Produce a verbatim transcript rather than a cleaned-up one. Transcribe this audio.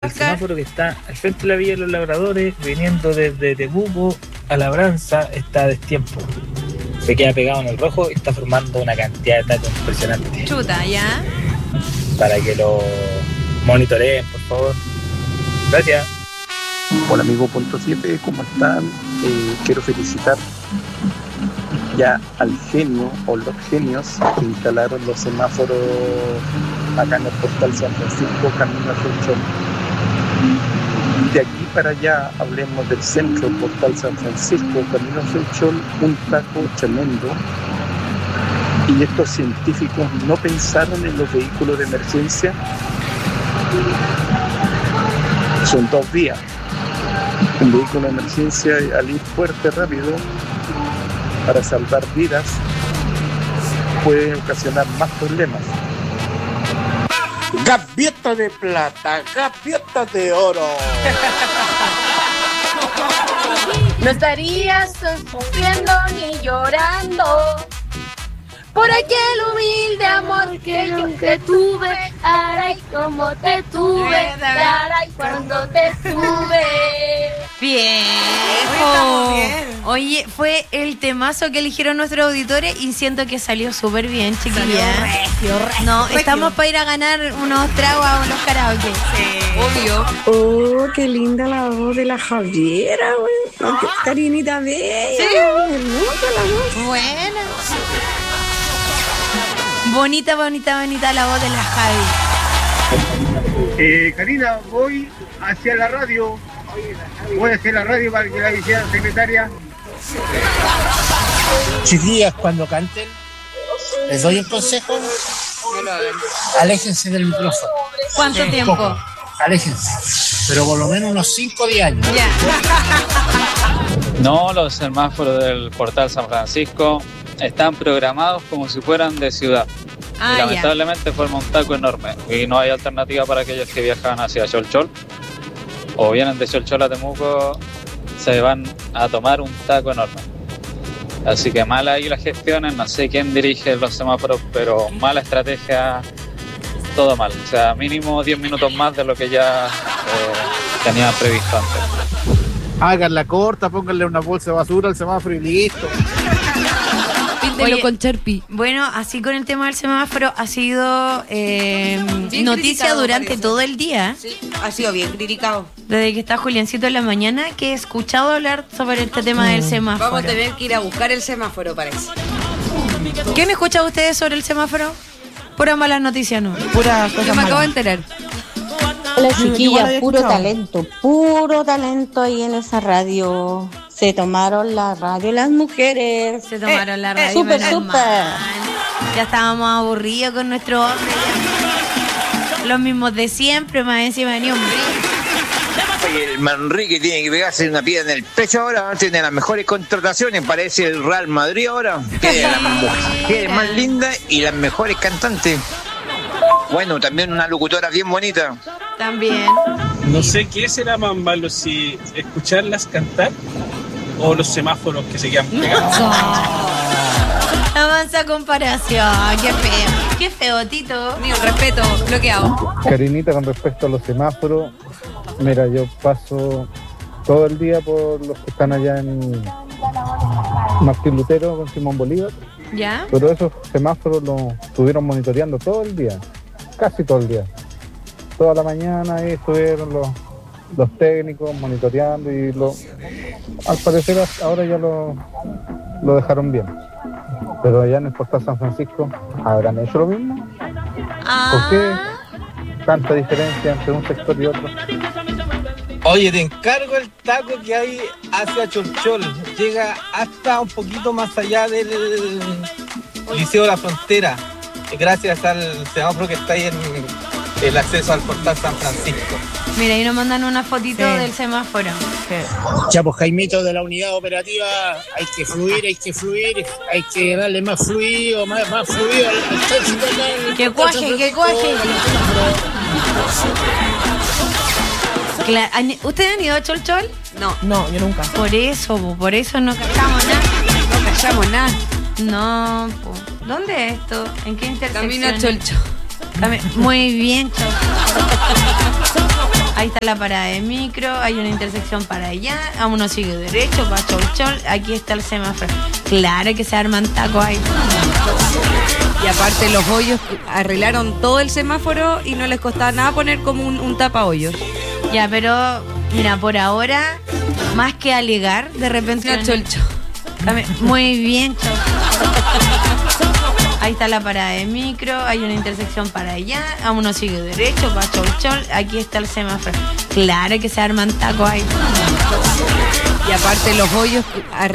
El semáforo que está al frente de la Villa de los Labradores, viniendo desde Temuco a Labranza, está a destiempo. Se queda pegado en el rojo y está formando una cantidad de tacos impresionante. Chuta, ¿ya? Para que lo monitoreen, por favor. Gracias. Hola amigo Punto siete, ¿cómo están? Eh, quiero felicitar ya al genio o los genios que instalaron los semáforos acá en el portal San Francisco, camino a Chonchol. De aquí para allá, hablemos del centro, portal San Francisco, camino a Chonchol, un taco tremendo. Y estos científicos no pensaron en los vehículos de emergencia. Son dos vías. Un vehículo de emergencia al ir fuerte, rápido, para salvar vidas, puede ocasionar más problemas. Gaviota de plata, gaviota de oro. No estarías sufriendo ni llorando por aquel humilde amor que yo te tuve. Ay, como te tuve, ay, cuando te tuve. Bien. Estamos bien. Oye, fue el temazo que eligieron nuestros auditores y siento que salió súper bien, chiquilla. Recio, recio, No, recio. estamos para ir a ganar unos tragos a unos karaoke. Sí. Obvio. Oh, qué linda la voz de la Javiera, güey. Qué carinita bella. Sí. Hermosa la voz. Buena. Bonita, bonita, bonita la voz de la Javi. Eh, Karina, voy hacia la radio. Voy hacia la radio para que la visite secretaria. Chiquillas, cuando canten, les doy un consejo. Aléjense del micrófono. ¿Cuánto Un tiempo? poco. Aléjense. Pero por lo menos unos cinco o diez años. Ya. No, los semáforos del portal San Francisco están programados como si fueran de ciudad. Ah, y lamentablemente forma un taco enorme. Y no hay alternativa para aquellos que viajan hacia Cholchol o vienen de Cholchol a Temuco, se van a tomar un taco enorme. Así que mala ahí las gestiones, no sé quién dirige los semáforos, pero mala estrategia, todo mal. O sea, mínimo diez minutos más de lo que ya eh, tenía previsto antes. Háganla corta, pónganle una bolsa de basura al semáforo y listo. Oye, con Cherpi. Bueno, así con el tema del semáforo ha sido eh, Bien noticia criticado, durante parece. todo el día. Sí, ha sido bien criticado. Desde que está Juliancito en la mañana, que he escuchado hablar sobre este tema del semáforo. Vamos a tener que ir a buscar el semáforo, parece. ¿Quién escucha ustedes sobre el semáforo? Pura mala noticia, ¿no? Pura Yo cosa me acabo de mala. enterar. Hola Igual chiquilla, había puro escuchado. talento, puro talento ahí en esa radio. Se tomaron la radio las mujeres. Se tomaron la radio. súper, menos súper. mal. Ya estábamos aburridos con nuestro hombre. ya. Los mismos de siempre, más encima ni hombre. Oye, el Manrique tiene que pegarse una piedra en el pecho ahora, tiene las mejores contrataciones, parece el Real Madrid ahora, tiene las mujeres más lindas y las mejores cantantes. Bueno, también una locutora bien bonita. También. No sé qué será más malo, si escucharlas cantar o los semáforos que se quedan pegados. Avanza comparación. Qué feo. Qué feo, Tito. Mío, respeto, bloqueado. Karinita, con respecto a los semáforos, mira, yo paso todo el día por los que están allá en Martín Lutero con Simón Bolívar, ¿Ya? pero esos semáforos los estuvieron monitoreando todo el día, casi todo el día. Toda la mañana ahí estuvieron los, los técnicos monitoreando y lo, al parecer ahora ya lo, lo dejaron bien. Pero allá en el portal San Francisco, ¿habrán hecho lo mismo? ¿Por qué tanta diferencia entre un sector y otro? Oye, te encargo el taco que hay hacia Cholchol. Llega hasta un poquito más allá del Liceo de la Frontera. Gracias al semáforo que está ahí en el acceso al portal San Francisco. Mira, ahí nos mandan una fotito Sí. del semáforo. Ya, pues Jaimito de la unidad operativa, hay que fluir, hay que fluir, hay que darle más fluido, más, más fluido al, al tránsito. al- Que al cuaje, tránsito. que cuaje. Cla- ¿han- ¿Ustedes han ido a Cholchol? No, No, yo nunca. Por eso, po, por eso no cachamos nada. no callamos nada. No, po. ¿Dónde es esto? ¿En qué intersección? Camino a Cholcho. Cami- Muy bien, Cholchol. Ahí está la parada de micro, hay una intersección para allá, a uno sigue derecho, para Chol Chol, aquí está el semáforo. Claro que se arman tacos ahí. Y aparte los hoyos, arreglaron todo el semáforo y no les costaba nada poner como un, un tapa hoyos. Ya, pero mira, por ahora, más que alegar, de repente... Una Chol Chol. Muy bien, Chol. Ahí está la parada de micro, hay una intersección para allá, a uno sigue derecho, para Chol Chol, aquí está el semáforo. Claro que se arman tacos ahí. Y aparte los hoyos,